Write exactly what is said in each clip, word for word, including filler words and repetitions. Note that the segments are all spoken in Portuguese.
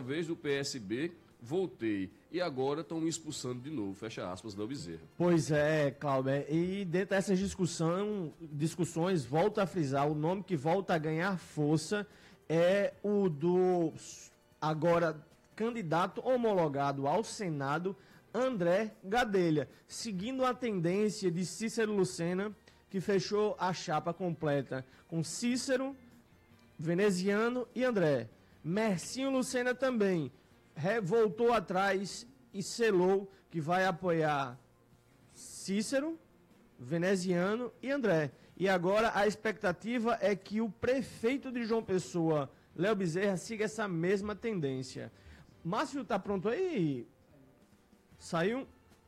vez do P S B, voltei. E agora estão me expulsando de novo, fecha aspas, Léo Bezerra. Pois é, Cláudio, e dentro dessas discussão, discussões, volta a frisar, o nome que volta a ganhar força é o do agora candidato homologado ao Senado, André Gadelha, seguindo a tendência de Cícero Lucena, que fechou a chapa completa com Cícero, Veneziano e André. Mercinho Lucena também voltou atrás e selou que vai apoiar Cícero, Veneziano e André. E agora a expectativa é que o prefeito de João Pessoa, Léo Bezerra, siga essa mesma tendência. Márcio, tá pronto aí? Saiu?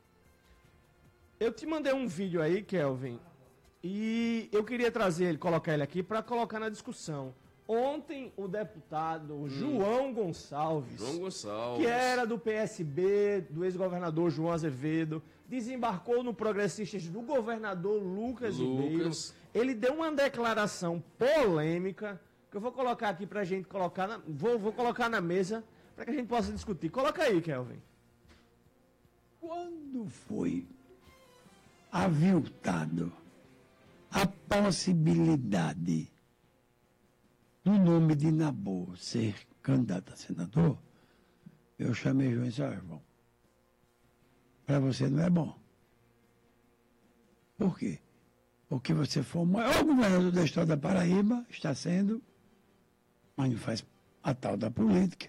Eu te mandei um vídeo aí, Kelvin, e eu queria trazer ele, colocar ele aqui para colocar na discussão. Ontem, o deputado hum. João Gonçalves, João Gonçalves, que era do P S B, do ex-governador João Azevedo, desembarcou no Progressistas do governador Lucas, Lucas. Ribeiro. Ele deu uma declaração polêmica, que eu vou colocar aqui para a gente colocar, na, vou, vou colocar na mesa, para que a gente possa discutir. Coloca aí, Kelvin. Quando foi aviltado a possibilidade do nome de Nabor ser candidato a senador, eu chamei João e disse, ó, irmão, para você não é bom. Por quê? Porque você foi o maior governador da história da Paraíba, está sendo, mas não faz a tal da política.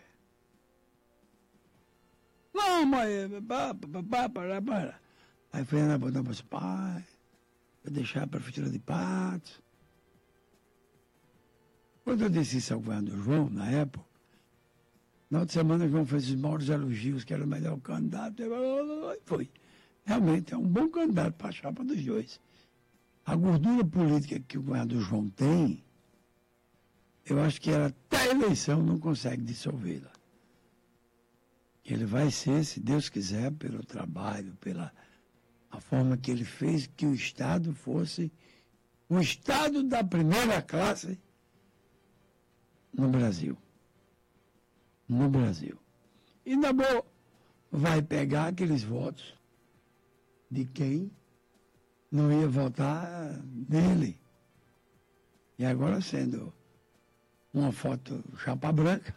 Não, mas... Para, para, para, para. Aí foi na boa, disse, pai, vou deixar a prefeitura de Patos. Quando eu disse isso ao governador João, na época, na outra semana o João fez os maiores elogios, que era o melhor candidato, e foi. Realmente, é um bom candidato para a chapa dos dois. A gordura política que o governador João tem, eu acho que ela, até a eleição, não consegue dissolvê-la. Ele vai ser, se Deus quiser, pelo trabalho, pela a forma que ele fez que o Estado fosse o Estado da primeira classe no Brasil. No Brasil. E na boa, vai pegar aqueles votos de quem não ia votar nele. E agora sendo uma foto chapa branca,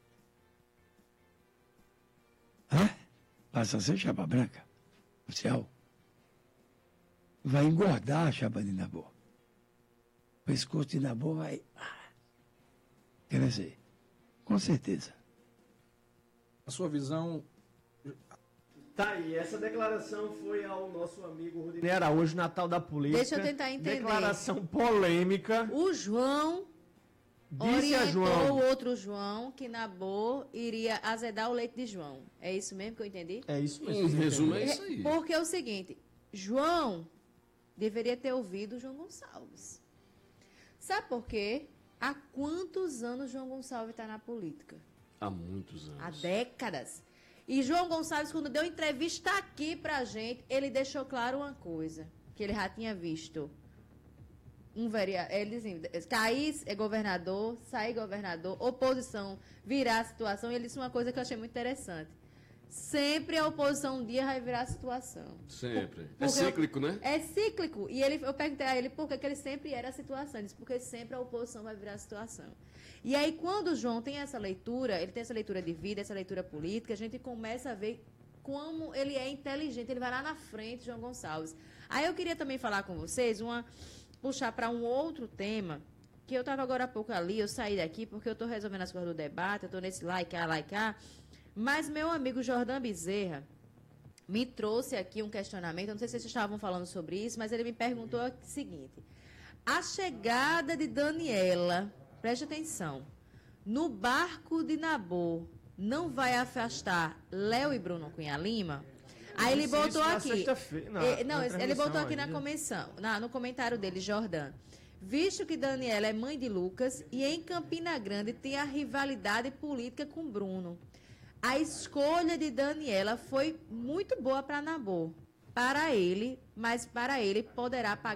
hã? Passa a ser chapa branca, oficial. Vai engordar a chapa de Nabor. O pescoço de Nabor vai crescer. Com certeza. A sua visão... Tá aí, essa declaração foi ao nosso amigo Rudinei Araújo, Natal da Política. Deixa eu tentar entender. Declaração polêmica. O João Disse orientou a João. o outro João que Nabor iria azedar o leite de João. É isso mesmo que eu entendi? É isso mesmo. Em resumo, é isso aí. Porque é o seguinte, João deveria ter ouvido João Gonçalves. Sabe por quê? Há quantos anos João Gonçalves está na política? Há muitos anos. Há décadas. E João Gonçalves, quando deu entrevista aqui pra gente, ele deixou claro uma coisa, que ele já tinha visto um vereador, ele dizia, cair é governador, sair governador, oposição virar a situação, e ele disse uma coisa que eu achei muito interessante. Sempre a oposição um dia vai virar a situação. Sempre. Por, é cíclico, eu, né? É cíclico. E ele, eu perguntei a ele por que ele sempre era a situação. Ele disse, porque sempre a oposição vai virar a situação. E aí, quando o João tem essa leitura, ele tem essa leitura de vida, essa leitura política, a gente começa a ver como ele é inteligente. Ele vai lá na frente, João Gonçalves. Aí eu queria também falar com vocês, uma, puxar para um outro tema, que eu estava agora há pouco ali, eu saí daqui porque eu estou resolvendo as coisas do debate, eu estou nesse like, ah, like, ah. Mas meu amigo Jordan Bezerra me trouxe aqui um questionamento, eu não sei se vocês estavam falando sobre isso, mas ele me perguntou o seguinte: a chegada de Daniela, preste atenção, no barco de Nabor, não vai afastar Léo e Bruno Cunha Lima? Aí ele botou aqui, na, não, na ele botou aqui ainda. na comissão, na, no comentário dele, Jordan. Visto que Daniela é mãe de Lucas e em Campina Grande tem a rivalidade política com Bruno, a escolha de Daniela foi muito boa para Nabor, para ele, mas para ele poderá pagar um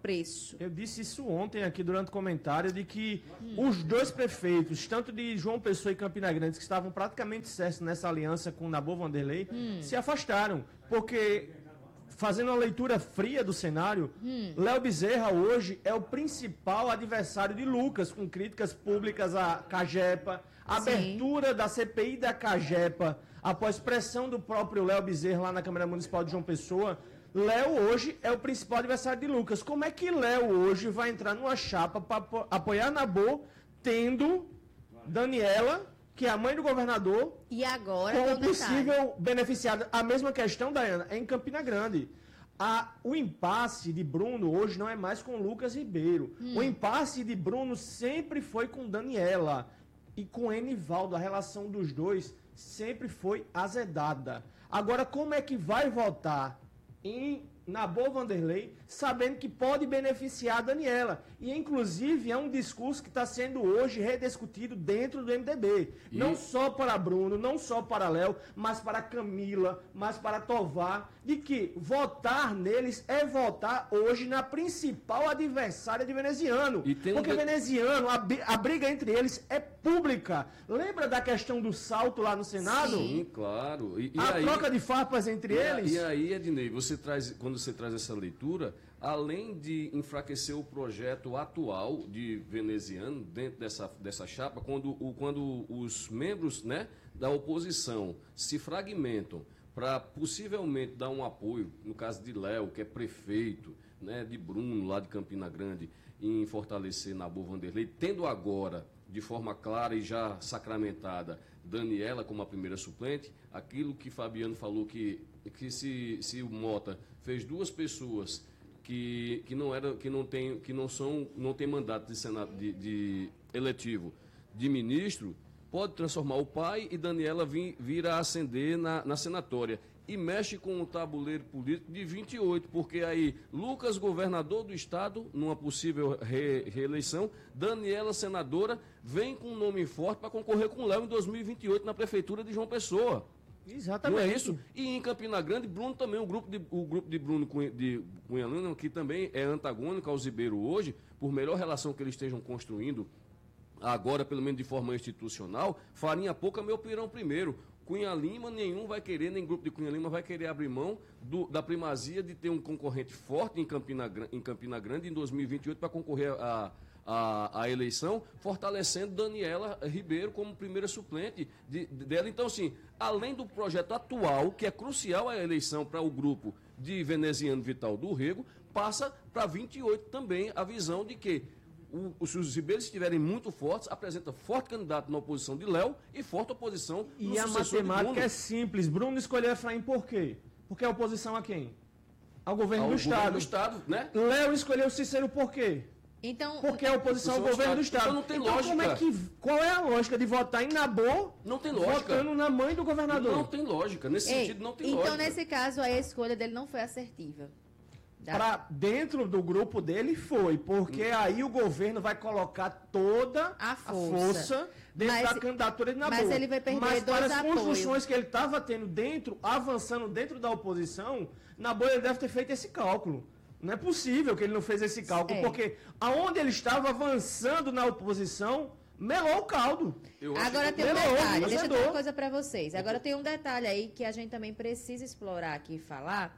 preço. Eu disse isso ontem aqui durante o comentário, de que hum. os dois prefeitos, tanto de João Pessoa e Campina Grande, que estavam praticamente certos nessa aliança com Nabor Vanderlei, hum. se afastaram. Porque, fazendo uma leitura fria do cenário, hum. Léo Bezerra hoje é o principal adversário de Lucas, com críticas públicas à Cagepa, abertura Sim. da C P I da Cagepa, após pressão do próprio Léo Bezerra lá na Câmara Municipal de João Pessoa. Léo hoje é o principal adversário de Lucas. Como é que Léo hoje vai entrar numa chapa para apoiar Nabor, tendo Daniela, que é a mãe do governador, e agora como possível beneficiada? A mesma questão, Daiana, é em Campina Grande. A, o impasse de Bruno hoje não é mais com Lucas Ribeiro. Hum. O impasse de Bruno sempre foi com Daniela. E com Enivaldo, a relação dos dois sempre foi azedada. Agora, como é que vai votar em Nabor Vanderlei, sabendo que pode beneficiar a Daniela? E, inclusive, é um discurso que está sendo hoje rediscutido dentro do M D B. E... Não só para Bruno, não só para Léo, mas para Camila, mas para Tovar, de que votar neles é votar hoje na principal adversária de veneziano. Um Porque de... veneziano, a, a briga entre eles é pública. Lembra da questão do salto lá no Senado? Sim, claro. E, e a aí... troca de farpas entre e eles? E aí, Ednei, você traz, quando você traz essa leitura, além de enfraquecer o projeto atual de veneziano dentro dessa, dessa chapa, quando, o, quando os membros, né, da oposição se fragmentam para possivelmente dar um apoio, no caso de Léo, que é prefeito, né, de Bruno, lá de Campina Grande, em fortalecer Nabor Vanderlei, tendo agora, de forma clara e já sacramentada, Daniela como a primeira suplente, aquilo que Fabiano falou, que, que se, se o Mota fez duas pessoas que, que não era, que não tem, que não são, não tem mandato de, senado, de, de eletivo de ministro, pode transformar o pai e Daniela vir, vir a ascender na, na senatória. E mexe com o tabuleiro político de vinte e oito, porque aí Lucas, governador do estado, numa possível re, reeleição, Daniela, senadora, vem com um nome forte para concorrer com o Léo em dois mil e vinte e oito na prefeitura de João Pessoa. Exatamente. Não é isso? E em Campina Grande, Bruno também, o grupo de, o grupo de Bruno Cunha, de Cunha Lima, que também é antagônico ao Ribeiro hoje, por melhor relação que eles estejam construindo, agora, pelo menos de forma institucional, farinha pouca, meu pirão primeiro. Cunha Lima, nenhum vai querer, nem grupo de Cunha Lima vai querer abrir mão do, da primazia de ter um concorrente forte em Campina, em Campina Grande em dois mil e vinte e oito para concorrer à a, a, a eleição, fortalecendo Daniela Ribeiro como primeira suplente de, de, dela. Então, assim, além do projeto atual, que é crucial a eleição para o grupo de veneziano Vital do Rego, passa para vinte e oito também a visão de que O, os, os ribeiros estiverem muito fortes, apresenta forte candidato na oposição de Léo e forte oposição no E a matemática é simples. Bruno escolheu Efraim por quê? Porque é oposição a quem? Ao governo ao do governo Estado. do Estado, né? Léo escolheu Cícero por quê? Então, Porque é oposição ao governo do Estado. Então não tem então, lógica. Como é que, qual é a lógica de votar em Nabor não tem lógica. votando na mãe do governador? Não tem lógica. Nesse Ei, sentido, não tem então, lógica. Então, nesse caso, a escolha dele não foi assertiva. Da... Para dentro do grupo dele foi, porque hum. aí o governo vai colocar toda a a força, força dentro mas, da candidatura de Nabor. Mas ele vai perder mas dois para as apoios. construções que ele estava tendo dentro, avançando dentro da oposição, Nabor ele deve ter feito esse cálculo. Não é possível que ele não fez esse cálculo, é. porque aonde ele estava avançando na oposição, melou o caldo. Agora tem um melou, detalhe, deixa eu dizer uma coisa para vocês. Agora tem um detalhe aí que a gente também precisa explorar aqui e falar.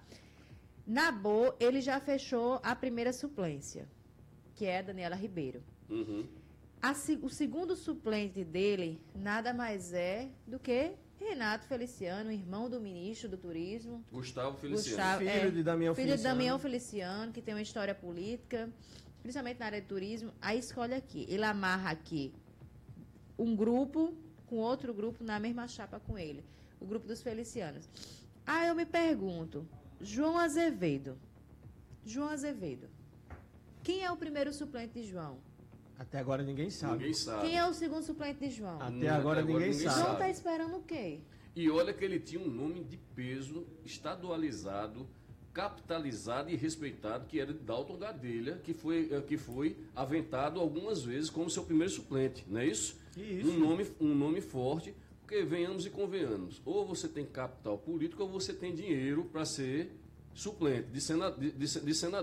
Nabor, ele já fechou a primeira suplência, que é a Daniela Ribeiro. Uhum. A, o segundo suplente dele nada mais é do que Renato Feliciano, irmão do ministro do Turismo. Gustavo Feliciano. Gustavo, filho é, de Damião filho Feliciano. de Damião Feliciano, que tem uma história política, principalmente na área de turismo. Aí escolhe aqui. Ele amarra aqui um grupo com outro grupo na mesma chapa com ele. O grupo dos Felicianos. Aí eu me pergunto, João Azevedo. João Azevedo. Quem é o primeiro suplente de João? Até agora ninguém sabe. Ninguém sabe. Quem é o segundo suplente de João? Até, Até agora, agora ninguém, ninguém sabe. João está esperando o quê? E olha que ele tinha um nome de peso, estadualizado, capitalizado e respeitado, que era de Dalton Gadelha, que foi, que foi aventado algumas vezes como seu primeiro suplente, não é isso? Isso. Um nome, um nome forte, porque venhamos e convenhamos. Ou você tem capital político ou você tem dinheiro para ser suplente de, sena, de, de, de senador.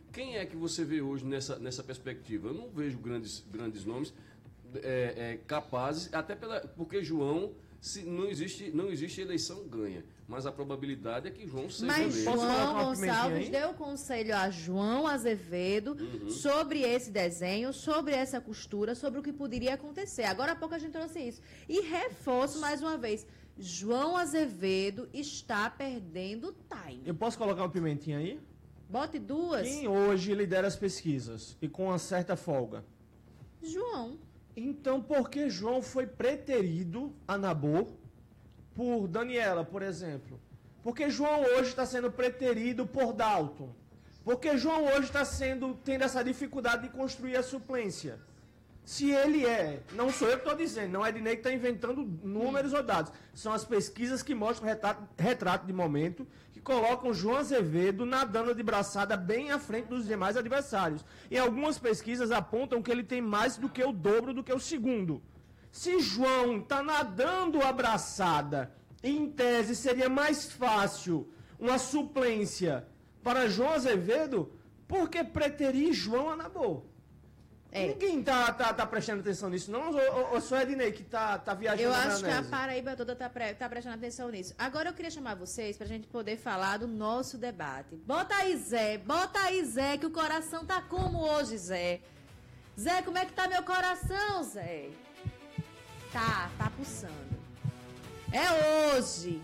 Quem é que você vê hoje nessa, nessa perspectiva? Eu não vejo grandes, grandes nomes é, é, capazes, até pela, porque João, se não, existe, não existe eleição ganha, mas a probabilidade é que João seja Mas eleito. João Gonçalves deu conselho a João Azevedo uhum. sobre esse desenho, sobre essa costura, sobre o que poderia acontecer. Agora há pouco a gente trouxe isso. E reforço mais uma vez, João Azevedo está perdendo time. Eu posso colocar uma pimentinha aí? Bote duas. Quem hoje lidera as pesquisas e com uma certa folga? João. Então, por que João foi preterido a Nabor por Daniela, por exemplo? Porque João hoje está sendo preterido por Dalton. Porque João hoje está sendo tendo essa dificuldade de construir a suplência. Se ele é, não sou eu que estou dizendo, não é Ednei que está inventando números hum. ou dados. São as pesquisas que mostram retrato, retrato de momento, que colocam João Azevedo nadando de braçada bem à frente dos demais adversários. E algumas pesquisas apontam que ele tem mais do que o dobro do que o segundo. Se João está nadando a braçada, em tese seria mais fácil uma suplência para João Azevedo, por que preterir João Anabor? É. Ninguém tá, tá, tá prestando atenção nisso, não? Ou, ou só é Ednei que tá, tá viajando Eu na acho maionese? que a Paraíba toda tá, pre, tá prestando atenção nisso. Agora eu queria chamar vocês pra gente poder falar do nosso debate. Bota aí, Zé. Bota aí, Zé, que o coração tá como hoje, Zé. Zé, como é que tá meu coração, Zé? Tá, tá pulsando. É hoje.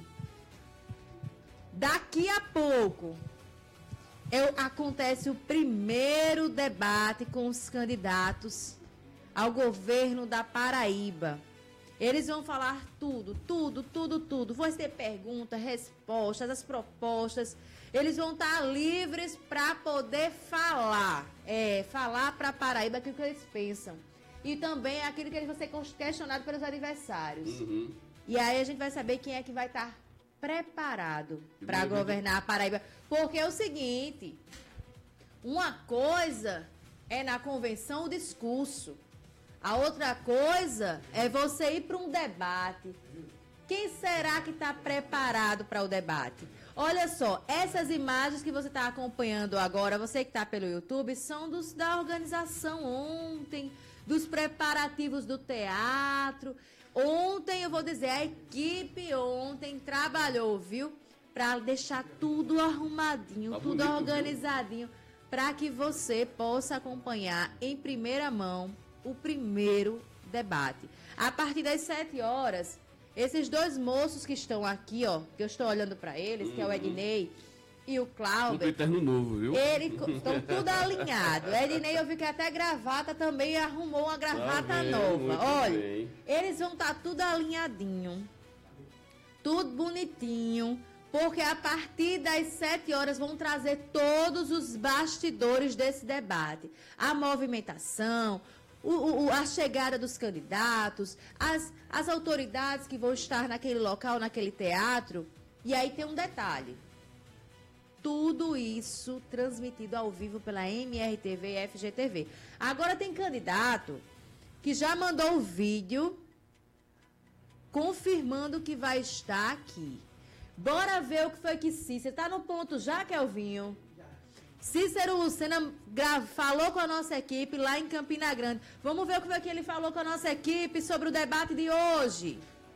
Daqui a pouco... Eu, acontece o primeiro debate com os candidatos ao governo da Paraíba. Eles vão falar tudo, tudo, tudo, tudo. Vão ter perguntas, respostas, as propostas. Eles vão estar livres para poder falar. É, falar para a Paraíba aquilo que eles pensam. E também aquilo que eles vão ser questionados pelos adversários. Uhum. E aí a gente vai saber quem é que vai estar preparado para governar a Paraíba. Porque é o seguinte, uma coisa é na convenção o discurso, a outra coisa é você ir para um debate. Quem será que está preparado para o debate? Olha só, essas imagens que você está acompanhando agora, você que está pelo YouTube, são dos, da organização ontem, dos preparativos do teatro. Ontem, eu vou dizer, a equipe ontem trabalhou, viu? Para deixar tudo arrumadinho, tá tudo bonito, organizadinho, para que você possa acompanhar em primeira mão o primeiro debate. A partir das sete horas, esses dois moços que estão aqui, ó, que eu estou olhando para eles, uhum. que é o Ednei e o Cláudio. Um terno novo, viu? Eles estão tudo alinhado. O Ednei, eu vi que até gravata também arrumou uma gravata tá bem, nova. Olha, bem. Eles vão estar tá tudo alinhadinho, tudo bonitinho. Porque a partir das sete horas vão trazer todos os bastidores desse debate. A movimentação, o, o, a chegada dos candidatos, as, as autoridades que vão estar naquele local, naquele teatro. E aí tem um detalhe. Tudo isso transmitido ao vivo pela M R T V e F G T V. Agora tem candidato que já mandou o vídeo confirmando que vai estar aqui. Bora ver o que foi que Cícero... Tá no ponto já, Kelvinho? Cícero Lucena falou com a nossa equipe lá em Campina Grande. Vamos ver o que foi que ele falou com a nossa equipe sobre o debate de hoje.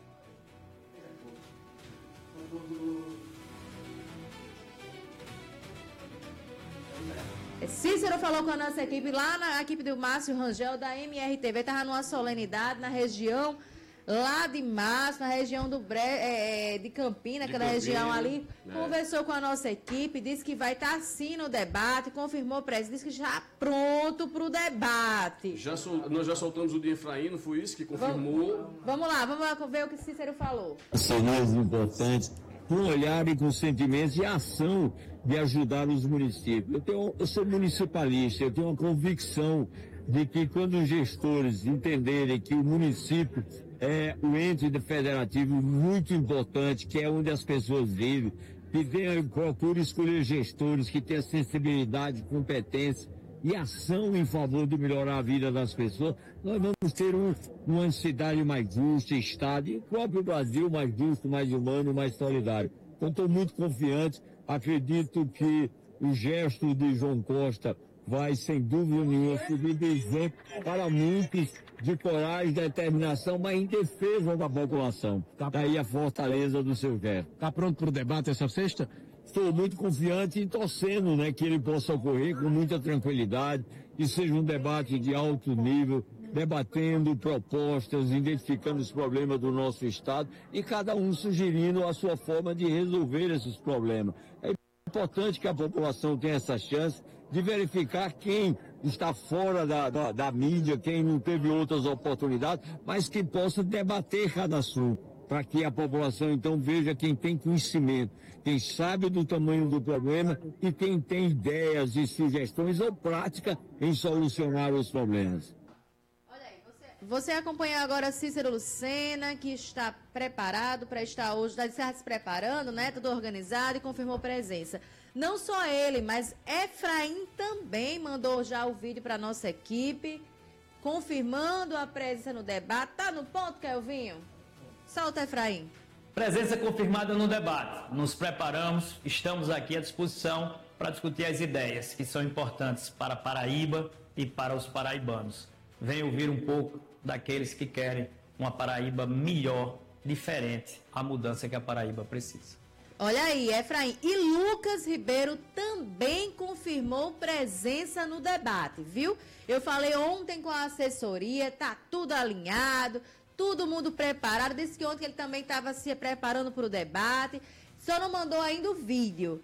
Cícero falou com a nossa equipe lá na equipe do Márcio Rangel da M R T V. Estava numa solenidade na região... lá de Márcio, na região do Bre... é, de Campina, aquela região ali, é. Conversou com a nossa equipe, disse que vai estar sim no debate, confirmou o presidente, disse que já pronto para o debate. Já sol... Nós já soltamos o de Efraim, não foi isso que confirmou? Vamos, vamos lá, vamos lá ver o que Cícero falou. São mais importantes, com olhar e com sentimentos e ação de ajudar os municípios. Eu, tenho, eu sou municipalista, eu tenho uma convicção de que quando os gestores entenderem que o município é um ente federativo muito importante, que é onde as pessoas vivem, que venha, procure escolher gestores que tenham sensibilidade, competência e ação em favor de melhorar a vida das pessoas, nós vamos ter um, uma cidade mais justa, Estado, e o próprio Brasil mais justo, mais humano, mais solidário. Então, estou muito confiante, acredito que o gesto de João Costa vai, sem dúvida nenhuma, servir de exemplo para muitos de coragem, determinação, mas em defesa da população. Tá. Daí a fortaleza do seu gesto. Está pronto para o debate essa sexta? Estou muito confiante e torcendo, né, que ele possa ocorrer com muita tranquilidade, que seja um debate de alto nível, debatendo propostas, identificando os problemas do nosso Estado e cada um sugerindo a sua forma de resolver esses problemas. É importante que a população tenha essa chance de verificar quem está fora da, da, da mídia, quem não teve outras oportunidades, mas que possa debater cada assunto, para que a população então veja quem tem conhecimento, quem sabe do tamanho do problema e quem tem ideias e sugestões ou prática em solucionar os problemas. Você acompanha agora Cícero Lucena, que está preparado para estar hoje, está se preparando, né? Tudo organizado e confirmou presença. Não só ele, mas Efraim também mandou já o vídeo para a nossa equipe, confirmando a presença no debate. Tá no ponto, Kelvinho? Solta, Efraim. Presença confirmada no debate. Nos preparamos, estamos aqui à disposição para discutir as ideias que são importantes para Paraíba e para os paraibanos. Venha ouvir um pouco daqueles que querem uma Paraíba melhor, diferente, a mudança que a Paraíba precisa. Olha aí, Efraim. E Lucas Ribeiro também confirmou presença no debate, viu? Eu falei ontem com a assessoria, tá tudo alinhado, todo mundo preparado. Disse que ontem ele também estava se preparando para o debate, só não mandou ainda o vídeo,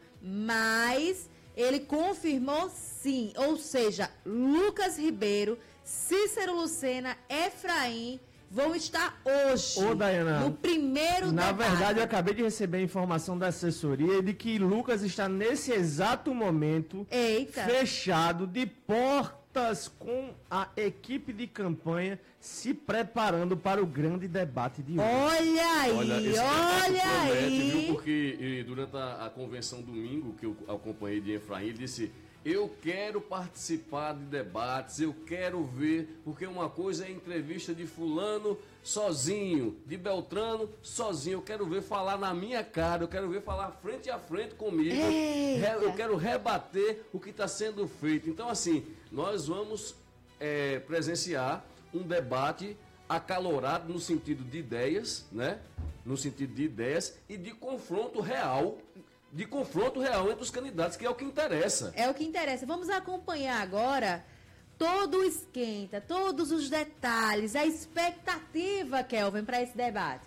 mas ele confirmou sim, ou seja, Lucas Ribeiro, Cícero Lucena, Efraim vão estar hoje Ô, Dayana, no primeiro na debate. Na verdade, eu acabei de receber a informação da assessoria de que Lucas está nesse exato momento Eita. fechado de portas com a equipe de campanha se preparando para o grande debate de hoje. Olha aí, olha, esse olha promete, aí. Viu, porque e, durante a, a convenção domingo que eu acompanhei de Efraim, ele disse: eu quero participar de debates, eu quero ver, porque uma coisa é entrevista de fulano sozinho, de Beltrano sozinho, eu quero ver falar na minha cara, eu quero ver falar frente a frente comigo, Eita. eu quero rebater o que está sendo feito. Então, assim, nós vamos é, presenciar um debate acalorado no sentido de ideias, né? No sentido de ideias e de confronto real, de confronto real entre os candidatos, que é o que interessa. É o que interessa. Vamos acompanhar agora todo o esquenta, todos os detalhes, a expectativa, Kelvin, para esse debate.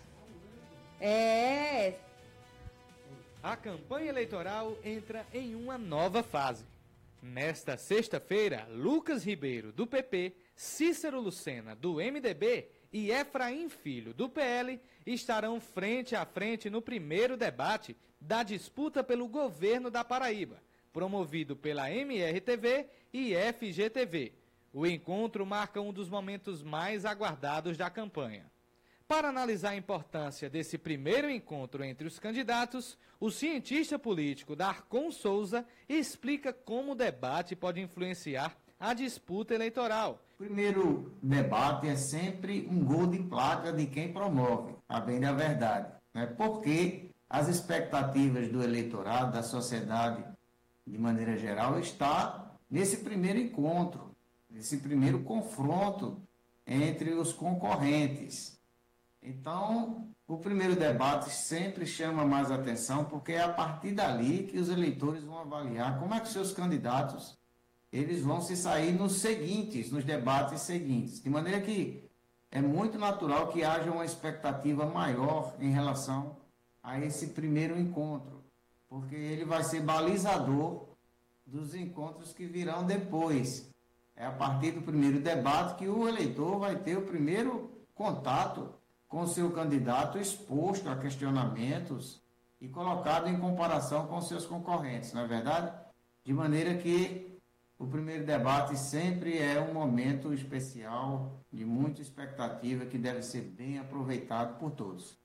É. A campanha eleitoral entra em uma nova fase. Nesta sexta-feira, Lucas Ribeiro, do P P, Cícero Lucena, do M D B e Efraim Filho, do P L, estarão frente a frente no primeiro debate da disputa pelo governo da Paraíba, promovido pela M R T V e F G T V. O encontro marca um dos momentos mais aguardados da campanha. Para analisar a importância desse primeiro encontro entre os candidatos, o cientista político Darcon Souza explica como o debate pode influenciar a disputa eleitoral. O primeiro debate é sempre um gol de placa de quem promove, a bem da verdade, né? Porque as expectativas do eleitorado, da sociedade, de maneira geral, está nesse primeiro encontro, nesse primeiro confronto entre os concorrentes. Então, o primeiro debate sempre chama mais atenção, porque é a partir dali que os eleitores vão avaliar como é que seus candidatos eles vão se sair nos seguintes, nos debates seguintes. De maneira que é muito natural que haja uma expectativa maior em relação a esse primeiro encontro, porque ele vai ser balizador dos encontros que virão depois. É a partir do primeiro debate que o eleitor vai ter o primeiro contato com o seu candidato exposto a questionamentos e colocado em comparação com seus concorrentes, não é verdade? De maneira que o primeiro debate sempre é um momento especial, de muita expectativa, que deve ser bem aproveitado por todos.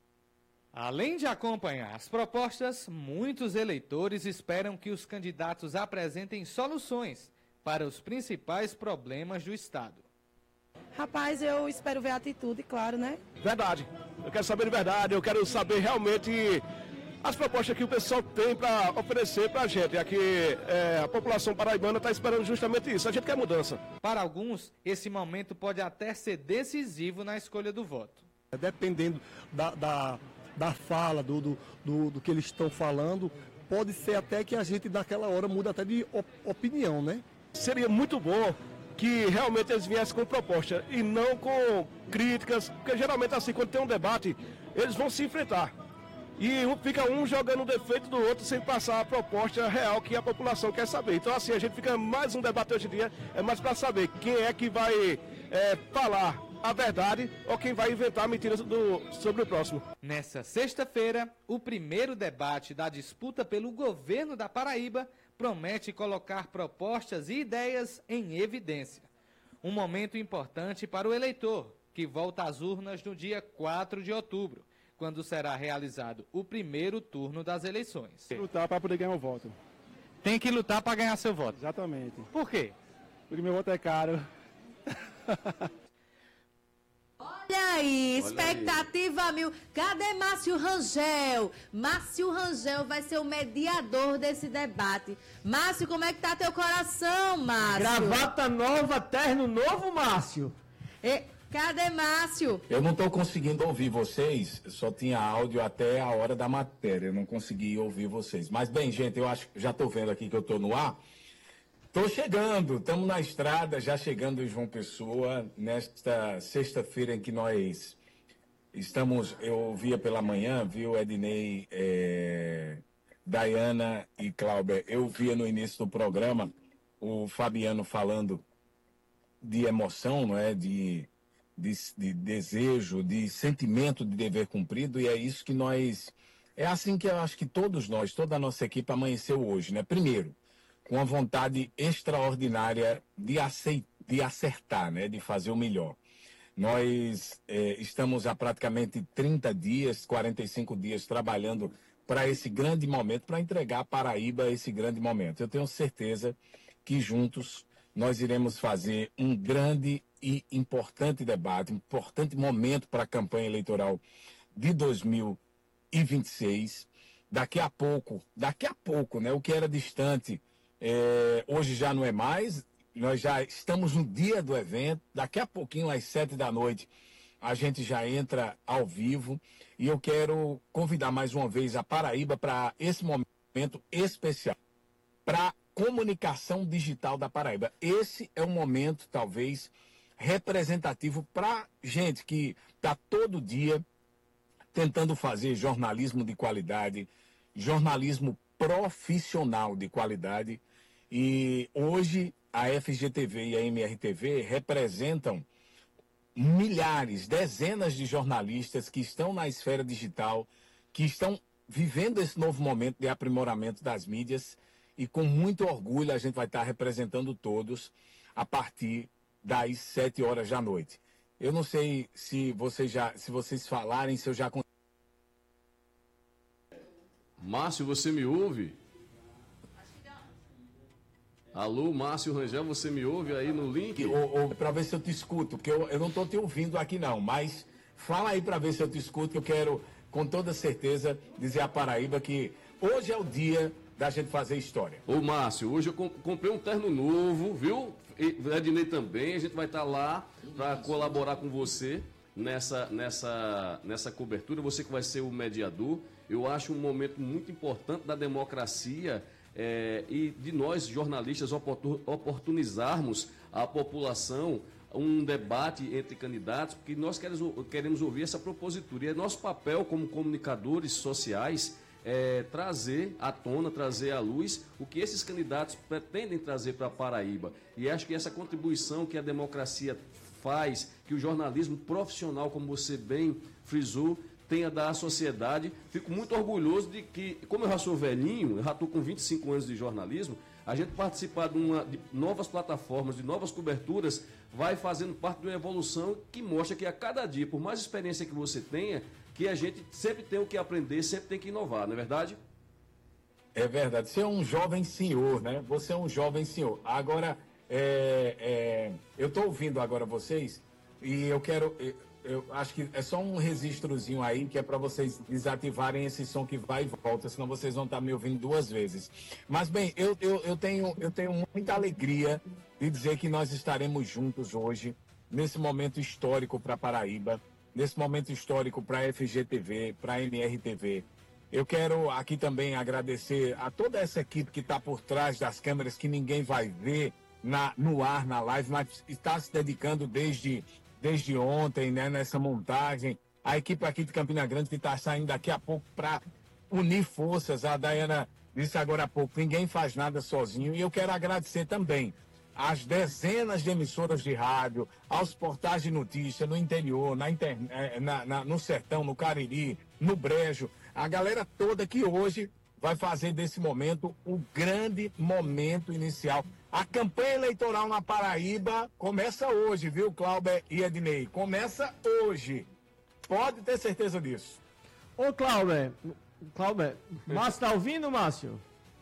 Além de acompanhar as propostas, muitos eleitores esperam que os candidatos apresentem soluções para os principais problemas do Estado. Rapaz, eu espero ver a atitude, claro, né? Verdade. Eu quero saber de verdade, eu quero saber realmente as propostas que o pessoal tem para oferecer para a gente. Aqui é, a população paraibana está esperando justamente isso. A gente quer mudança. Para alguns, esse momento pode até ser decisivo na escolha do voto. Dependendo da, da, da fala, do, do, do, do que eles estão falando, pode ser até que a gente naquela hora muda até de op opinião, né? Seria muito bom que realmente eles viessem com proposta e não com críticas, porque geralmente assim, quando tem um debate, eles vão se enfrentar. E fica um jogando o defeito do outro sem passar a proposta real que a população quer saber. Então assim, a gente fica mais um debate hoje em dia, é mais para saber quem é que vai é, falar a verdade ou quem vai inventar mentiras do, sobre o próximo. Nessa sexta-feira, o primeiro debate da disputa pelo governo da Paraíba promete colocar propostas e ideias em evidência. Um momento importante para o eleitor, que volta às urnas no dia quatro de outubro, quando será realizado o primeiro turno das eleições. Tem que lutar para poder ganhar o voto. Tem que lutar para ganhar seu voto. Exatamente. Por quê? Porque meu voto é caro. Olha aí, expectativa Olha aí. mil. Cadê Márcio Rangel? Márcio Rangel vai ser o mediador desse debate. Márcio, como é que tá teu coração, Márcio? Gravata nova, terno novo, Márcio. E, cadê Márcio? Eu não estou conseguindo ouvir vocês, só tinha áudio até a hora da matéria, eu não consegui ouvir vocês. Mas bem, gente, eu acho já estou vendo aqui que eu estou no ar. Estou chegando, estamos na estrada, já chegando em João Pessoa, nesta sexta-feira em que nós estamos, eu via pela manhã, viu, Ednei, é, Dayana e Cláudia, eu via no início do programa o Fabiano falando de emoção, não é, de, de, de desejo, de sentimento de dever cumprido, e é isso que nós, é assim que eu acho que todos nós, toda a nossa equipe amanheceu hoje, né, primeiro, com a vontade extraordinária de, aceitar, de acertar, né, de fazer o melhor. Nós eh, estamos há praticamente trinta dias, quarenta e cinco dias trabalhando para esse grande momento, para entregar a Paraíba esse grande momento. Eu tenho certeza que juntos nós iremos fazer um grande e importante debate, um importante momento para a campanha eleitoral de dois mil e vinte e seis. Daqui a pouco, daqui a pouco, né, o que era distante, É, hoje já não é mais, nós já estamos no dia do evento, daqui a pouquinho, às sete da noite, a gente já entra ao vivo e eu quero convidar mais uma vez a Paraíba para esse momento especial, para a comunicação digital da Paraíba. Esse é um momento, talvez, representativo para gente que está todo dia tentando fazer jornalismo de qualidade, jornalismo profissional de qualidade. E hoje a F G T V e a M R T V representam milhares, dezenas de jornalistas que estão na esfera digital, que estão vivendo esse novo momento de aprimoramento das mídias, e com muito orgulho a gente vai estar representando todos a partir das sete horas da noite. Eu não sei se vocês já, se vocês falarem, se eu já... Márcio, você me ouve? Alô, Márcio Rangel, você me ouve aí no link? Para ver se eu te escuto, porque eu, eu não estou te ouvindo aqui não, mas fala aí para ver se eu te escuto, que eu quero com toda certeza dizer à Paraíba que hoje é o dia da gente fazer história. Ô Márcio, hoje eu comprei um terno novo, viu? Ednei também, a gente vai estar lá para colaborar com você nessa, nessa, nessa cobertura, você que vai ser o mediador. Eu acho um momento muito importante da democracia é, e de nós, jornalistas, oportunizarmos a população um debate entre candidatos, porque nós queremos, queremos ouvir essa propositura. E é nosso papel como comunicadores sociais é, trazer à tona, trazer à luz o que esses candidatos pretendem trazer para a Paraíba. E acho que essa contribuição que a democracia faz, que o jornalismo profissional, como você bem frisou, tenha da sociedade. Fico muito orgulhoso de que, como eu já sou velhinho, eu já estou com vinte e cinco anos de jornalismo, a gente participar de, uma, de novas plataformas, de novas coberturas, vai fazendo parte de uma evolução que mostra que a cada dia, por mais experiência que você tenha, que a gente sempre tem o que aprender, sempre tem que inovar, não é verdade? É verdade. Você é um jovem senhor, né? Você é um jovem senhor. Agora, é, é, eu estou ouvindo agora vocês e eu quero... eu acho que é só um registrozinho aí, que é para vocês desativarem esse som que vai e volta, senão vocês vão estar me ouvindo duas vezes. Mas, bem, eu, eu, eu, tenho, eu tenho muita alegria de dizer que nós estaremos juntos hoje, nesse momento histórico para Paraíba, nesse momento histórico para a F G T V, para a M R T V. Eu quero aqui também agradecer a toda essa equipe que está por trás das câmeras, que ninguém vai ver na, no ar, na live, mas está se dedicando desde, desde ontem, né, nessa montagem. A equipe aqui de Campina Grande que está saindo daqui a pouco para unir forças. A Daiana disse agora há pouco, ninguém faz nada sozinho. E eu quero agradecer também às dezenas de emissoras de rádio, aos portais de notícia no interior, na internet, na, na, no Sertão, no Cariri, no Brejo, a galera toda que hoje vai fazer desse momento um grande momento inicial. A campanha eleitoral na Paraíba começa hoje, viu, Cláudio e Ednei? Começa hoje. Pode ter certeza disso. Ô, Cláudio, Cláudio, Márcio tá ouvindo, Márcio?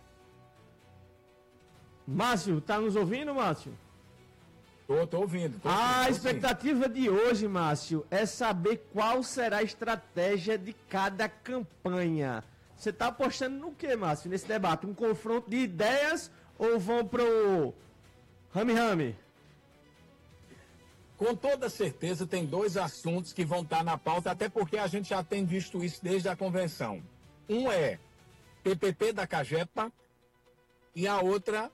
Márcio, tá nos ouvindo, Márcio? Tô, tô ouvindo. Tô a ouvindo, expectativa de hoje, Márcio, é saber qual será a estratégia de cada campanha. Você tá apostando no que, Márcio, nesse debate? Um confronto de ideias ou vão pro rame-rame? Com toda certeza tem dois assuntos que vão estar na pauta, até porque a gente já tem visto isso desde a convenção. Um é P P P da Cagepa e a outra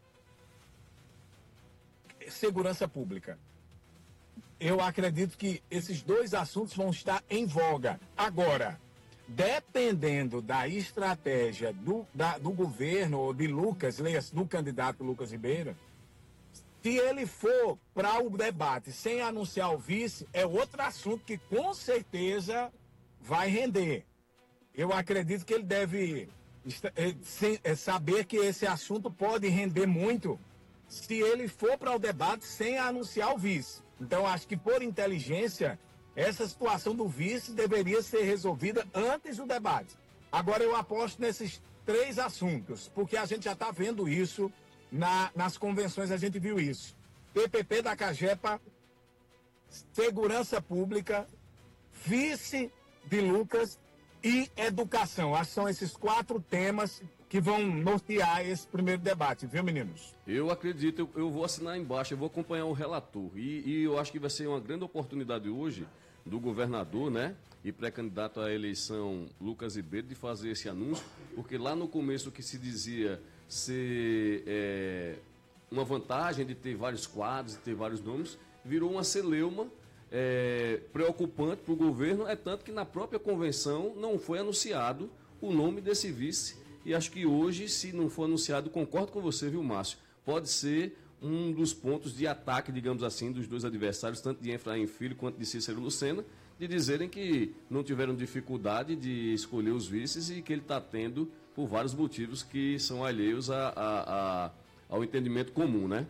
segurança pública. Eu acredito que esses dois assuntos vão estar em voga. Agora, dependendo da estratégia do, da, do governo ou de Lucas, do candidato Lucas Ribeiro, se ele for para o debate sem anunciar o vice, é outro assunto que com certeza vai render. Eu acredito que ele deve saber que esse assunto pode render muito se ele for para o debate sem anunciar o vice. Então, acho que por inteligência, essa situação do vice deveria ser resolvida antes do debate. Agora, eu aposto nesses três assuntos, porque a gente já está vendo isso na, nas convenções, a gente viu isso. P P P da Cagepa, segurança pública, vice de Lucas e educação. Acho que são esses quatro temas que vão nortear esse primeiro debate, viu, meninos? Eu acredito, eu, eu vou assinar embaixo, eu vou acompanhar o relator. E, e eu acho que vai ser uma grande oportunidade hoje do governador, né? E pré-candidato à eleição Lucas Ribeiro de fazer esse anúncio, porque lá no começo o que se dizia ser é, uma vantagem de ter vários quadros, de ter vários nomes, virou uma celeuma é, preocupante para o governo, é tanto que na própria convenção não foi anunciado o nome desse vice. E acho que hoje, se não for anunciado, concordo com você, viu, Márcio? Pode ser um dos pontos de ataque, digamos assim, dos dois adversários, tanto de Efraim Filho quanto de Cícero Lucena, de dizerem que não tiveram dificuldade de escolher os vices e que ele está tendo por vários motivos que são alheios a, a, a, ao entendimento comum, né?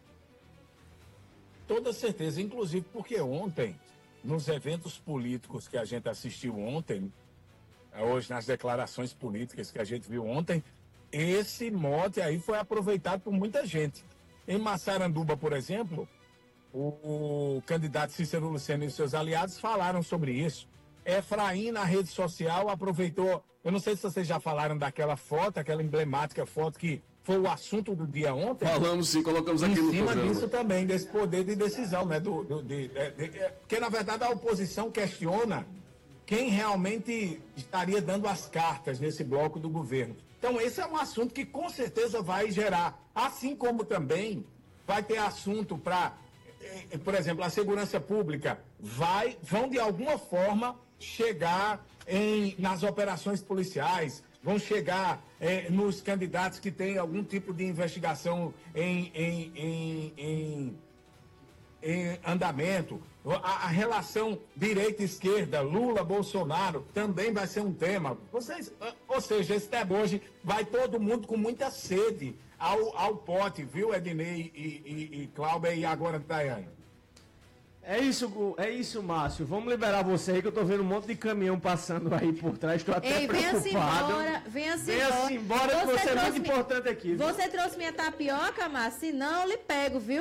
Toda certeza, inclusive porque ontem, nos eventos políticos que a gente assistiu ontem, hoje nas declarações políticas que a gente viu ontem, esse mote aí foi aproveitado por muita gente. Em Massaranduba, por exemplo, o, o candidato Cícero Lucena e seus aliados falaram sobre isso. Efraim, na rede social, aproveitou, eu não sei se vocês já falaram daquela foto, aquela emblemática foto que foi o assunto do dia ontem. Falamos sim, colocamos aqui no programa. Em cima disso também, desse poder de decisão, né? Do, do, de, de, de, de, porque, na verdade, a oposição questiona quem realmente estaria dando as cartas nesse bloco do governo. Então, esse é um assunto que com certeza vai gerar, assim como também vai ter assunto para, por exemplo, a segurança pública, vai, vão de alguma forma chegar em, nas operações policiais, vão chegar é, nos candidatos que têm algum tipo de investigação em, em, em, em, em andamento. A, a relação direita-esquerda, Lula-Bolsonaro, também vai ser um tema. Vocês, ou seja, esse debate hoje vai todo mundo com muita sede ao, ao pote, viu, Ednei e, e, e Cláudio e agora Daiane? É isso, é isso, Márcio. Vamos liberar você aí, que eu tô vendo um monte de caminhão passando aí por trás. Estou até Ei, preocupado. Venha-se embora, venha-se venha embora, que você é muito importante aqui. Viu? Você trouxe minha tapioca, Márcio? Se não, eu lhe pego, viu?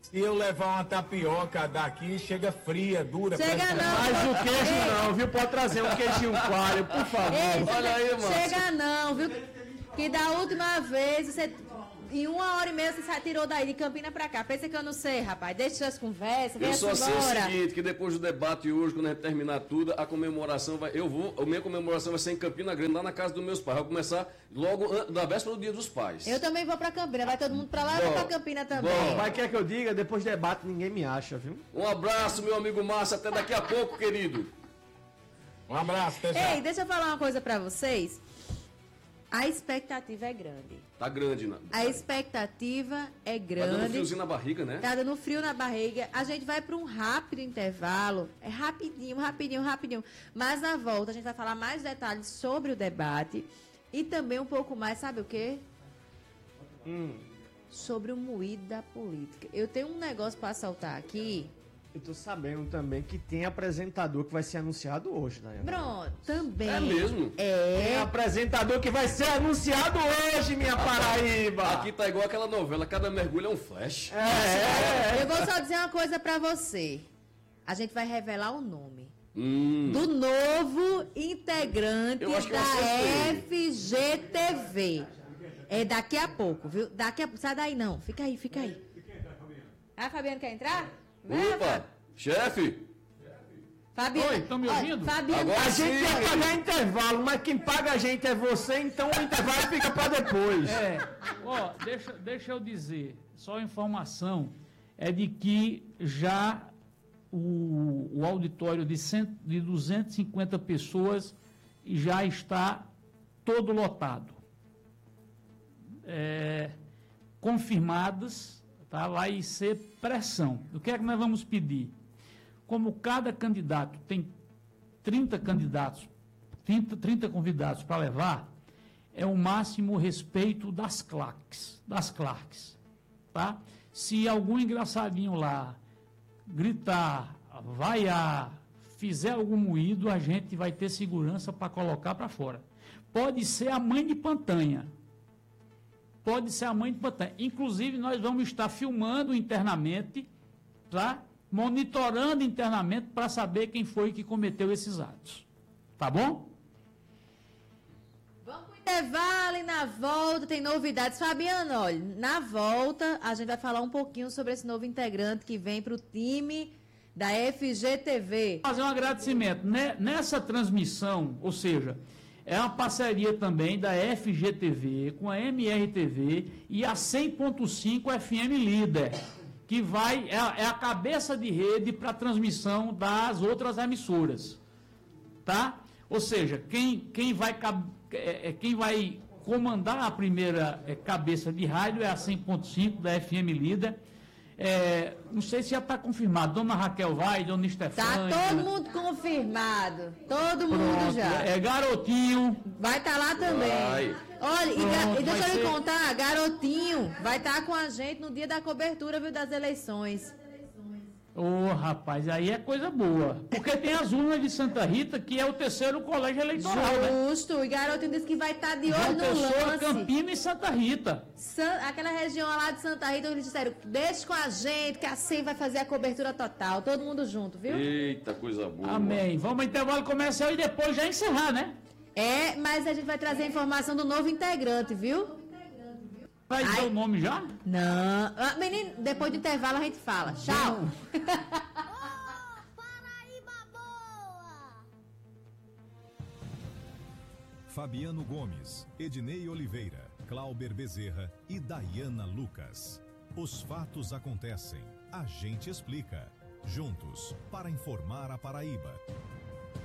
Se eu levar uma tapioca daqui, chega fria, dura. Chega não. Mas o queijo não, viu? Pode trazer um queijinho coalho, por favor. Ei, Olha aí, mano. Chega não, viu? Que da última vez você... Em uma hora e meia você se tirou daí de Campina pra cá. Pensa que eu não sei, rapaz. Deixa as conversas, vem Eu só sei o embora. seguinte, que depois do debate hoje, quando a gente terminar tudo, a comemoração vai... Eu vou... A minha comemoração vai ser em Campina Grande, lá na casa dos meus pais. Vai começar logo an- da véspera do Dia dos Pais. Eu também vou pra Campina. Vai todo mundo pra lá, eu vou pra Campina também. Bom, mas quer que eu diga? Depois do debate ninguém me acha, viu? Um abraço, meu amigo Márcio. Até daqui a pouco, querido. Um abraço, até já. Ei, deixa eu falar uma coisa pra vocês. A expectativa é grande. Tá grande, né? A expectativa é Tá grande. dando friozinho na barriga, né? Tá dando frio na barriga. A gente vai para um rápido intervalo. É rapidinho, rapidinho, rapidinho. Mas na volta a gente vai falar mais detalhes sobre o debate. E também um pouco mais, sabe o quê? Hum. Sobre o moído da política. Eu tenho um negócio para saltar aqui. Eu tô sabendo também que tem apresentador que vai ser anunciado hoje, né? Pronto, também. É mesmo? É. Tem apresentador que vai ser anunciado hoje, minha Paraíba. Aqui tá igual aquela novela, cada mergulho é um flash. É, é. Eu vou só dizer uma coisa para você. A gente vai revelar o nome. Hum. Do novo integrante Eu acho que eu da acertei. F G T V. É daqui a pouco, viu? Daqui a... Sai daí não, fica aí, fica aí. Ah, Fabiano quer entrar? Vai, Opa, chefe. Fabiano. Oi, estão me Olha, ouvindo? Fabiano, Agora A gente sim, ia querido. pagar intervalo, mas quem paga a gente é você, então o intervalo fica pra depois. É, ó, deixa, deixa eu dizer, só informação, é de que já o, o auditório de, cento, de duzentas e cinquenta pessoas já está todo lotado. É, confirmadas, tá? Vai ser pressão. O que é que nós vamos pedir? Como cada candidato tem trinta candidatos, trinta, trinta convidados para levar, é o máximo respeito das claques, das claques, tá? Se algum engraçadinho lá gritar, vaiar, fizer algum moído, a gente vai ter segurança para colocar para fora. Pode ser a mãe de Pantanha. Pode ser a mãe de Pantanha. Inclusive, nós vamos estar filmando internamente, tá? Monitorando internamente para saber quem foi que cometeu esses atos. Tá bom? Vamos pro intervalo e na volta tem novidades. Fabiano, olha, na volta a gente vai falar um pouquinho sobre esse novo integrante que vem para o time da F G T V. Fazer um agradecimento. Né? Nessa transmissão, ou seja, é uma parceria também da F G T V com a M R T V e a cem ponto cinco F M Líder, que vai, é a, é a cabeça de rede para a transmissão das outras emissoras, tá? Ou seja, quem, quem, vai, é, quem vai comandar a primeira é, cabeça de rádio é a cem ponto cinco da F M Líder. É, não sei se já está confirmado, dona Raquel vai, dona Estefânia. Tá todo mundo confirmado, todo mundo Pronto, já. É Garotinho. Vai estar lá também. Vai. Olha, e, Pronto, ga- e deixa vai eu lhe ser- contar, Garotinho vai estar com a gente no dia da cobertura, viu, das eleições. Ô, rapaz, aí é coisa boa. Porque tem as urnas de Santa Rita, que é o terceiro colégio eleitoral, né? Justo, e Garotinho disse que vai estar de olho João no Pessoa, lance. Campina e Santa Rita. San- aquela região lá de Santa Rita, eles disseram, deixa com a gente, que a C E M vai fazer a cobertura total, todo mundo junto, viu? Eita, coisa boa. Amém. Vamos ao intervalo comercial e depois já encerrar, né? É, mas a gente vai trazer a informação do novo integrante, viu? Vai dizer o nome já? Não. Ah, menino, depois do intervalo a gente fala. Tchau. Fabiano Gomes, Ednei Oliveira, Clauber Bezerra e Dayana Lucas. Os fatos acontecem, a gente explica. Juntos, para informar a Paraíba.